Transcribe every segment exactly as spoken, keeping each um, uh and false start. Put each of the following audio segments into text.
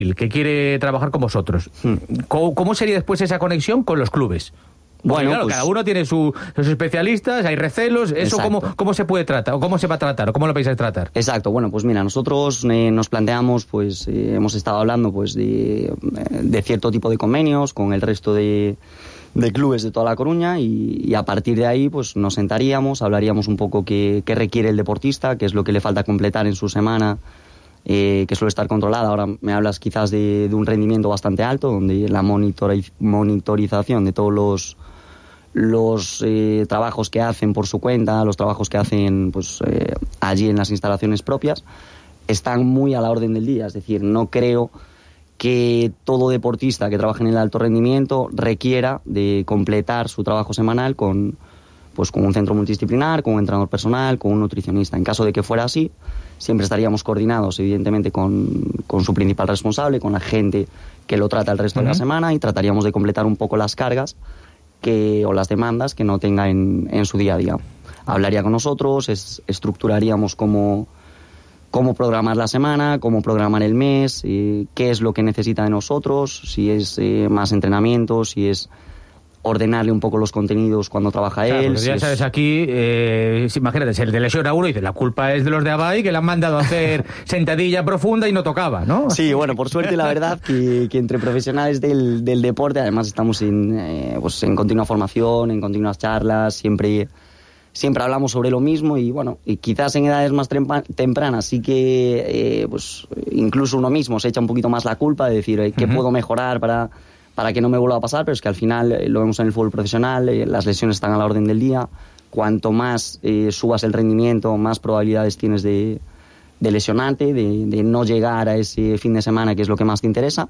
que quiere trabajar con vosotros, ¿cómo, cómo sería después esa conexión con los clubes? Porque, bueno, claro, pues, cada uno tiene su, sus especialistas, hay recelos, ¿eso cómo, cómo se puede tratar? ¿O cómo se va a tratar? ¿O cómo lo pensáis tratar? Exacto, bueno, pues mira, nosotros eh, nos planteamos, pues eh, hemos estado hablando pues de, de cierto tipo de convenios con el resto de, de clubes de toda La Coruña y, y a partir de ahí pues nos sentaríamos, hablaríamos un poco qué, qué requiere el deportista, qué es lo que le falta completar en su semana, eh, que suele estar controlada. Ahora me hablas quizás de, de un rendimiento bastante alto, donde la monitoriz- monitorización de todos los los eh, trabajos que hacen por su cuenta, los trabajos que hacen pues eh, allí en las instalaciones propias, están muy a la orden del día. Es decir, no creo que todo deportista que trabaje en el alto rendimiento requiera de completar su trabajo semanal con, pues, con un centro multidisciplinar, con un entrenador personal, con un nutricionista. En caso de que fuera así, siempre estaríamos coordinados, evidentemente, con, con su principal responsable, con la gente que lo trata el resto uh-huh. de la semana, y trataríamos de completar un poco las cargas que, o las demandas que no tenga en, en su día a día. Hablaría con nosotros, es, estructuraríamos cómo, cómo programar la semana, cómo programar el mes, eh, qué es lo que necesita de nosotros, si es eh, más entrenamiento, si es ordenarle un poco los contenidos cuando trabaja claro, él. Ya si sabes, es... aquí, eh, imagínate, se le lesiona uno y dice, la culpa es de los de Abay, que le han mandado a hacer sentadilla profunda y no tocaba, ¿no? Sí, bueno, por suerte la verdad que, que entre profesionales del, del deporte, además estamos en, eh, pues en continua formación, en continuas charlas, siempre, siempre hablamos sobre lo mismo y bueno, y quizás en edades más tempranas sí que eh, pues incluso uno mismo se echa un poquito más la culpa de decir, eh, ¿qué uh-huh. puedo mejorar para... para que no me vuelva a pasar? Pero es que al final eh, lo vemos en el fútbol profesional, eh, las lesiones están a la orden del día. Cuanto más eh, subas el rendimiento, más probabilidades tienes de, de lesionarte, de, de no llegar a ese fin de semana que es lo que más te interesa.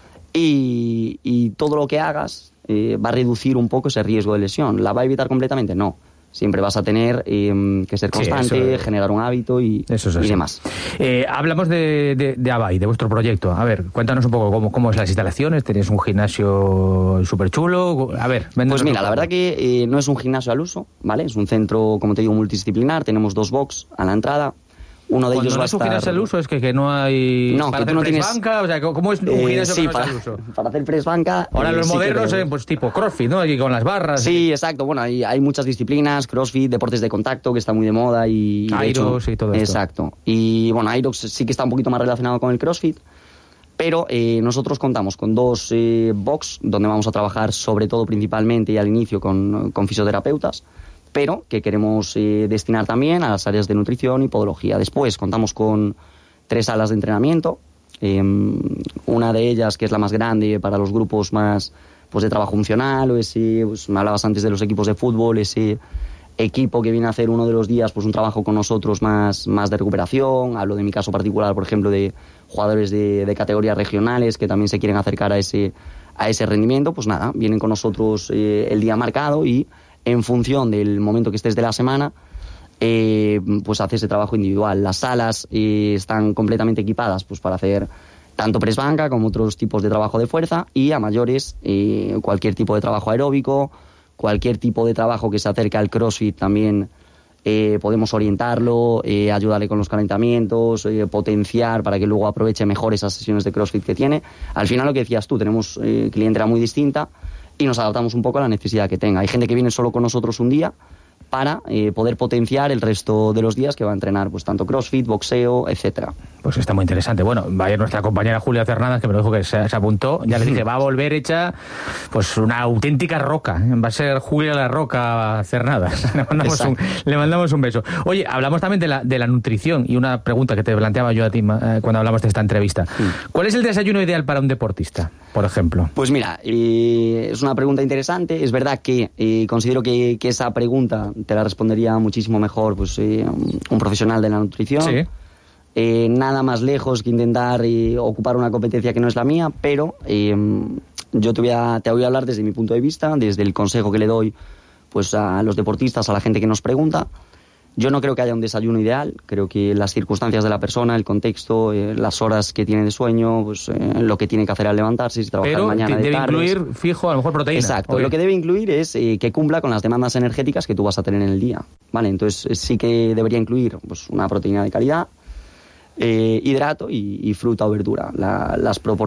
Y, y todo lo que hagas eh, va a reducir un poco ese riesgo de lesión. ¿La va a evitar completamente? No. Siempre vas a tener eh, que ser constante, sí, eso, generar un hábito y, eso es y demás. Eh, hablamos de, de, de Abay, de vuestro proyecto. A ver, cuéntanos un poco cómo, cómo es las instalaciones. ¿Tenéis un gimnasio súper chulo? A ver, pues mira, la verdad que eh, no es un gimnasio al uso, ¿vale? Es un centro, como te digo, multidisciplinar. Tenemos dos box a la entrada. Uno de Cuando ellos no va a es un estar... gimnasio al uso, es que, que no hay... No, para que hacer tú no press tienes... banca, o sea, ¿cómo es un eh, gimnasio sí, que no para, es al uso? Para hacer press banca... Ahora eh, los sí modernos, que... eh, pues tipo CrossFit, ¿no? Allí con las barras. Sí, exacto. Bueno, hay, hay muchas disciplinas, CrossFit, deportes de contacto, que está muy de moda y... Aerox y todo esto. Exacto. Y bueno, Aerox sí que está un poquito más relacionado con el CrossFit, pero eh, nosotros contamos con dos eh, box, donde vamos a trabajar sobre todo principalmente y al inicio con, con fisioterapeutas, pero que queremos eh, destinar también a las áreas de nutrición y podología. Después contamos con tres salas de entrenamiento, eh, una de ellas que es la más grande para los grupos más pues de trabajo funcional, o ese, pues, me hablabas antes de los equipos de fútbol, ese equipo que viene a hacer uno de los días pues un trabajo con nosotros más, más de recuperación. Hablo de mi caso particular, por ejemplo, de jugadores de, de categorías regionales que también se quieren acercar a ese, a ese rendimiento. Pues nada, vienen con nosotros eh, el día marcado y en función del momento que estés de la semana, Eh, pues hace ese trabajo individual. Las salas eh, están completamente equipadas pues para hacer tanto press banca como otros tipos de trabajo de fuerza, y a mayores eh, cualquier tipo de trabajo aeróbico, cualquier tipo de trabajo que se acerque al CrossFit también eh, podemos orientarlo, eh, ayudarle con los calentamientos, eh, potenciar para que luego aproveche mejor esas sesiones de CrossFit que tiene. Al final, lo que decías tú, tenemos eh, clientela muy distinta y nos adaptamos un poco a la necesidad que tenga. Hay gente que viene solo con nosotros un día para eh, poder potenciar el resto de los días que va a entrenar, pues tanto CrossFit, boxeo, etcétera. Pues está muy interesante. Bueno, vaya nuestra compañera Julia Cernadas, que me lo dijo que se, se apuntó, ya le dije, va a volver hecha pues una auténtica roca. Va a ser Julia la Roca Cernadas. Le mandamos, un, le mandamos un beso. Oye, hablamos también de la, de la nutrición, y una pregunta que te planteaba yo a ti eh, cuando hablamos de esta entrevista. Sí. ¿Cuál es el desayuno ideal para un deportista, por ejemplo? Pues mira, eh, es una pregunta interesante. Es verdad que eh, considero que, que esa pregunta te la respondería muchísimo mejor pues eh, un profesional de la nutrición. Sí. Eh, nada más lejos que intentar eh, ocupar una competencia que no es la mía, pero eh, yo te voy, a, te voy a hablar desde mi punto de vista, desde el consejo que le doy pues a los deportistas, a la gente que nos pregunta. Yo no creo que haya un desayuno ideal. Creo que las circunstancias de la persona, el contexto, eh, las horas que tiene de sueño, pues eh, lo que tiene que hacer al levantarse, si trabajar pero mañana de debe tardes. Incluir fijo a lo mejor proteína. Exacto. Okay. Lo que debe incluir es eh, que cumpla con las demandas energéticas que tú vas a tener en el día. Vale, entonces sí que debería incluir pues una proteína de calidad. eh, hidrato y, y fruta o verdura. La, las proporciones